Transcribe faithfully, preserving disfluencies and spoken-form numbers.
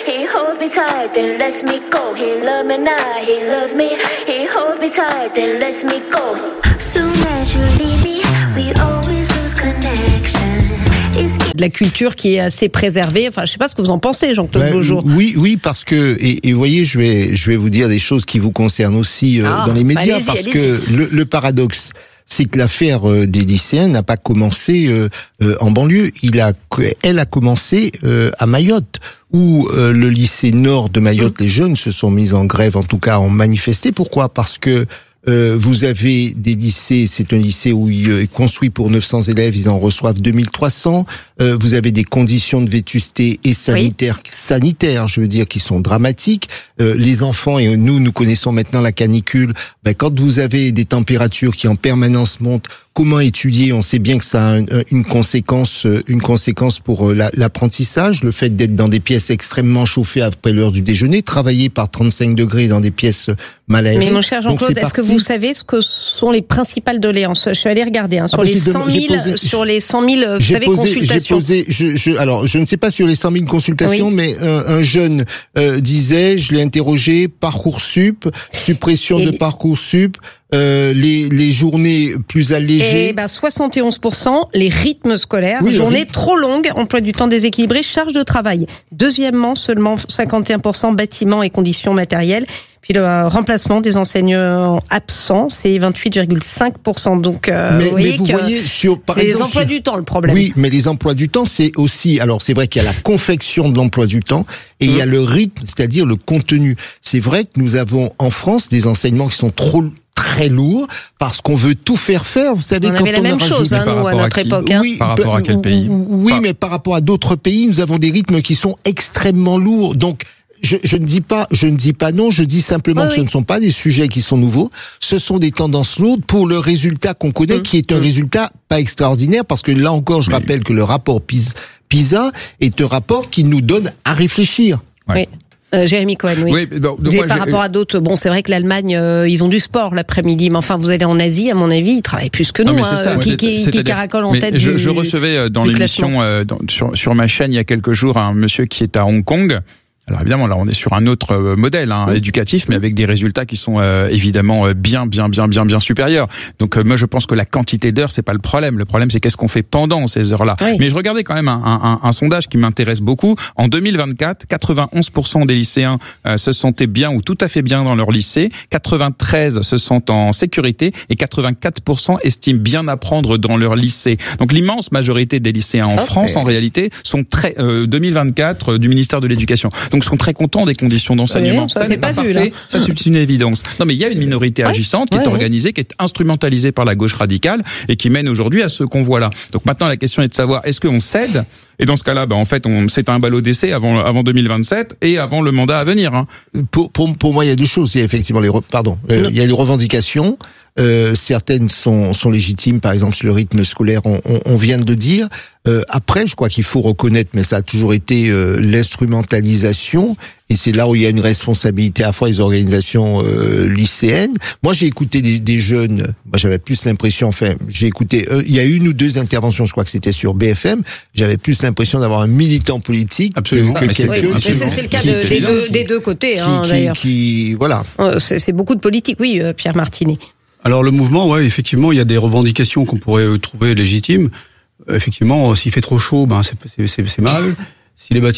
he holds me tight, then lets me go. He loves me now, he loves me. He holds me tight, then lets me go. Soon as you leave me, we always lose connection. De la culture qui est assez préservée. Enfin, je sais pas ce que vous en pensez, Jean-Claude ben, Beaujour. Oui, oui, parce que et, et vous voyez, je vais je vais vous dire des choses qui vous concernent aussi euh, ah, dans les médias, allez-y, parce allez-y. que le, le paradoxe, c'est que l'affaire des lycéens n'a pas commencé euh, euh, en banlieue. Il a, elle a commencé euh, à Mayotte, où euh, le lycée nord de Mayotte, mmh. les jeunes se sont mis en grève, en tout cas ont manifesté. Pourquoi ? Parce que Euh, vous avez des lycées, c'est un lycée où il est construit pour neuf cents élèves, ils en reçoivent deux mille trois cents. Euh, vous avez des conditions de vétusté et sanitaires, oui. sanitaires, je veux dire, qui sont dramatiques. Euh, les enfants, et nous, nous connaissons maintenant la canicule, ben, quand vous avez des températures qui en permanence montent, comment étudier ? On sait bien que ça a une, une conséquence, une conséquence pour la, l'apprentissage. Le fait d'être dans des pièces extrêmement chauffées après l'heure du déjeuner, travailler par trente-cinq degrés dans des pièces mal aérées. Mais mon cher Jean-Claude, est-ce que vous savez ce que sont les principales doléances ? Je suis allée regarder hein, sur, ah, les cent mille, posé, sur les cent mille, vous savez, posé, consultations. J'ai posé, je, je, alors, je ne sais pas sur les cent mille consultations, oui. mais un, un jeune euh, disait, je l'ai interrogé, Parcoursup, suppression Et de les... Parcoursup. Euh, les, les journées plus allégées. Et ben soixante et onze pour cent les rythmes scolaires, oui, journées rythme. trop longues, emploi du temps déséquilibré, charge de travail. Deuxièmement, seulement cinquante et un pour cent bâtiments et conditions matérielles. Puis le euh, remplacement des enseignants absents, c'est vingt-huit virgule cinq pour cent. Donc, euh, mais, vous voyez mais vous que voyez sur, par les exemple, emplois sur... du temps, le problème. Oui, mais les emplois du temps, c'est aussi, alors c'est vrai qu'il y a la confection de l'emploi du temps et mmh. il y a le rythme, c'est-à-dire le contenu. C'est vrai que nous avons en France des enseignements qui sont trop très lourd parce qu'on veut tout faire faire. Vous savez, on quand avait la on même chose, hein, nous, à notre à époque. Hein. Oui, par rapport à quel pays ? Oui, enfin... mais par rapport à d'autres pays, nous avons des rythmes qui sont extrêmement lourds. Donc, je, je ne dis pas, je ne dis pas non. Je dis simplement oui, que oui. ce ne sont pas des sujets qui sont nouveaux. Ce sont des tendances lourdes pour le résultat qu'on connaît, mmh. qui est un mmh. résultat pas extraordinaire, parce que là encore, je oui. rappelle que le rapport PISA est un rapport qui nous donne à réfléchir. Ouais. Oui. Euh, Jérémy Cohen, oui. oui bon, donc moi, par j'ai... rapport à d'autres, bon, c'est vrai que l'Allemagne, euh, ils ont du sport l'après-midi, mais enfin, vous allez en Asie, à mon avis, ils travaillent plus que nous, non, hein, ça, qui, qui, qui caracolent en tête je, du je recevais dans l'émission euh, dans, sur, sur ma chaîne il y a quelques jours un monsieur qui est à Hong Kong. Alors évidemment, là, on est sur un autre modèle hein, oui. éducatif, mais avec des résultats qui sont euh, évidemment bien, bien, bien, bien, bien supérieurs. Donc euh, moi, je pense que la quantité d'heures, c'est pas le problème. Le problème, c'est qu'est-ce qu'on fait pendant ces heures-là. Oui. Mais je regardais quand même un, un, un sondage qui m'intéresse beaucoup. En deux mille vingt-quatre, quatre-vingt-onze pour cent des lycéens euh, se sentaient bien ou tout à fait bien dans leur lycée. quatre-vingt-treize pour cent se sentent en sécurité et quatre-vingt-quatre pour cent estiment bien apprendre dans leur lycée. Donc l'immense majorité des lycéens en okay. France, en réalité, sont très euh, deux mille vingt-quatre euh, du ministère de l'Éducation. Donc sont très contents des conditions d'enseignement. Oui, ça, ça n'est pas, pas vu, parfait, là. Ça c'est une évidence. Non mais il y a une minorité ouais, agissante qui ouais, est organisée, qui est instrumentalisée par la gauche radicale et qui mène aujourd'hui à ce convoi-là. Donc maintenant la question est de savoir est-ce qu'on cède ? Et dans ce cas-là, ben en fait, on c'est un ballot d'essai avant avant deux mille vingt-sept et avant le mandat à venir. Hein. Pour pour pour moi, il y a deux choses. Il y a effectivement les re, pardon, euh, il y a les revendications. Euh, certaines sont, sont légitimes, par exemple sur le rythme scolaire, on, on, on vient de le dire. Euh, après, je crois qu'il faut reconnaître, mais ça a toujours été euh, l'instrumentalisation, et c'est là où il y a une responsabilité à la fois des organisations euh, lycéennes. Moi, j'ai écouté des, des jeunes, moi j'avais plus l'impression, enfin, j'ai écouté, euh, il y a une ou deux interventions, je crois que c'était sur B F M, j'avais plus l'impression d'avoir un militant politique absolument. que, que quelqu'un. Oui, absolument. c'est, c'est le cas de, des, deux, des deux côtés, qui, hein, qui, d'ailleurs. Qui, voilà. C'est, c'est beaucoup de politique, oui, euh, Pierre Martinet. Alors le mouvement, ouais, effectivement, il y a des revendications qu'on pourrait trouver légitimes. Effectivement, s'il fait trop chaud, ben c'est, c'est, c'est mal. Si les bâtiments